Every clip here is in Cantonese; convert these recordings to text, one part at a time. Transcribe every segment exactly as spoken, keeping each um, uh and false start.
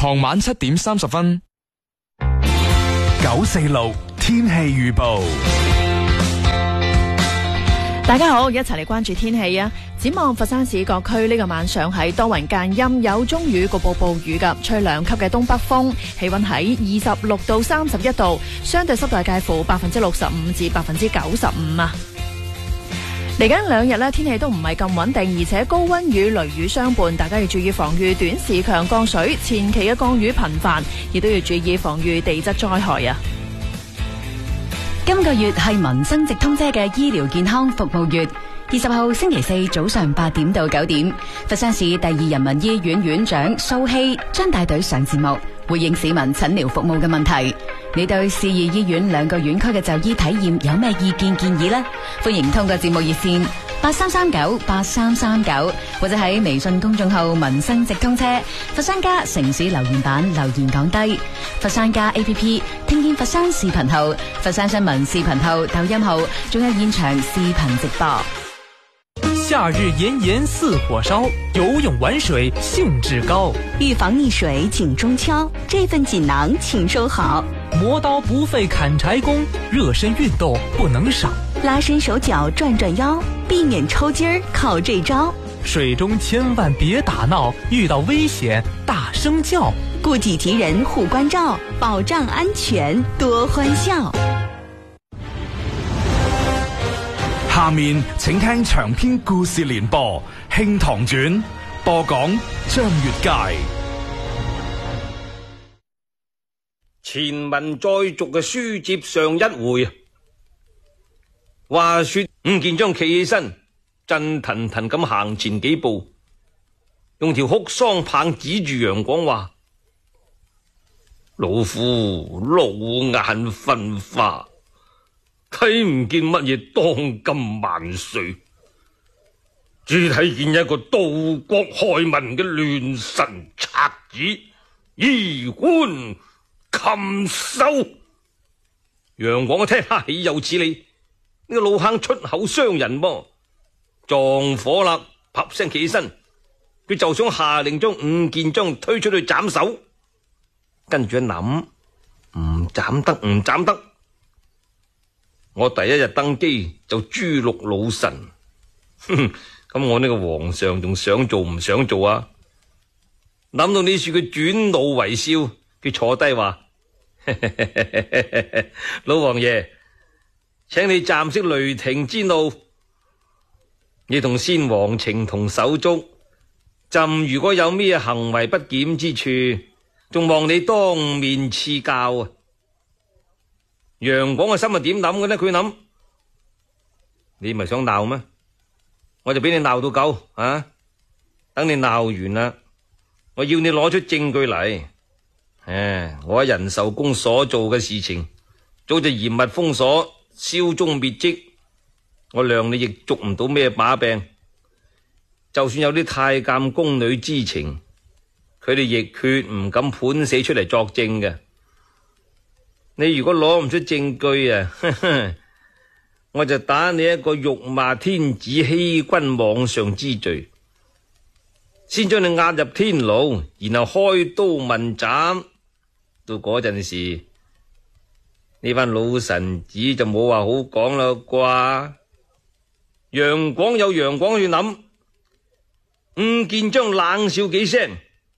傍晚七點三十分。 九四六天氣預報。 大家好，一齊嚟關注天氣啊！展望佛山市各區呢個晚上係多雲間陰，有中雨，局部暴雨㗎，吹兩級嘅東北風，氣溫喺二十六到三十一度，相對濕度介乎百分之六十五至百分之九十五啊！嚟緊兩日呢，天氣都唔係咁穩定，而且高溫與雷雨相伴，大家要注意防禦短時強降水，前期嘅降雨頻繁，亦都要注意防禦地質災害啊！ 今個月係民生直通車嘅醫療健康服務月，二十號星期四早上八點到九點，佛山市第二人民醫院院長蘇希將帶隊上節目，回應市民診療服務嘅問題。你對市二醫院兩個院區嘅就醫體驗有咩意見建議呢？歡迎通過節目熱線八三三九八三三九，或者喺微信公眾號民生直通車佛山家城市留言板留言講低。佛山家 A P P 聽見佛山視頻號、佛山新聞視頻號、抖音號，仲有現場視頻直播。 夏日炎炎似火燒，游泳玩水興致高。 預防溺水緊中敲，這份錦囊請收好。 磨刀不費砍柴工，熱身運動不能少。 拉伸手腳轉轉腰，避免抽筋兒靠這招。 水中千萬別打鬧，遇到危險大聲叫。 顧己及人護關照，保障安全多歡笑。 下面請聽長篇故事連播《興唐傳》，播講張月佳。 前文再續嘅書接上一回，話說伍建章企起身，震騰騰咁行前幾步，用條哭喪棒指住楊廣話：老夫老眼昏花，睇唔見乜嘢當今萬歲，只睇見一個盜國害民嘅亂臣賊子，衣冠禽獸。楊廣一聽，哈，豈有此理！呢、這個老坑出口傷人噃，撞火啦！啪聲企起身，佢就想下令將伍建章推出去斬首，跟住一諗，唔斬得，唔斬得。我第一日登基就誅六老臣，咁我呢個皇上仲想做唔想做啊？諗到呢處，佢轉怒為笑，佢坐低話：老王爺，請你暫息雷霆之怒，你同先王情同手足，朕如果有咩行為不檢之處，仲望你當面賜教啊！楊廣嘅心係點諗嘅呢？佢諗，你咪想鬧咩？我就俾你鬧到夠啊！等你鬧完啦，我要你攞出證據嚟。誒，我喺仁壽宮所做嘅事情，早就嚴密封鎖、燒蹤滅跡，我量你亦捉唔到咩把柄。就算有啲太監宮女知情，佢哋亦決唔敢判死出嚟作證嘅。你如果攞唔出證據啊，呵呵，我就打你一個辱罵天子、欺君罔上之罪，先將你押入天牢，然後開刀問斬。到嗰陣時，呢班老臣子就冇話好講啦啩。楊廣有楊廣去諗，伍建章冷笑幾聲。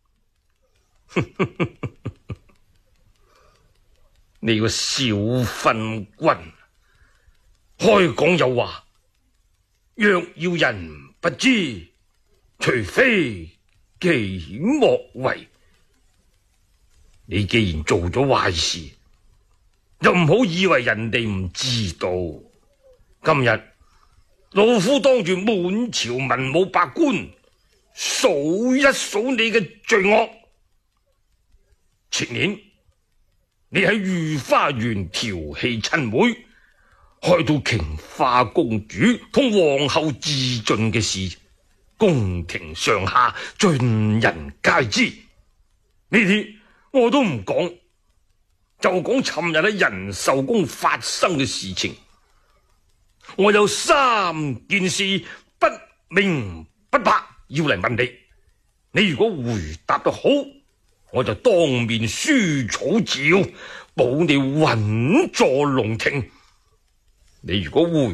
你個小昏君，開講又話，若要人不知，除非己莫為。你既然做咗壞事，就唔好以為人哋唔知道。今日老夫當住滿朝文武百官，數一數你嘅罪惡。前年你喺御花園調戲親妹，害到瓊花公主同皇后自盡嘅事，宮廷上下盡人皆知。呢啲我都唔講，就講尋日喺仁壽宮發生嘅事情。我有三件事不明不白要嚟問你，你如果回答得好， 我就當面書草詔，保你穩坐龍庭。你如果回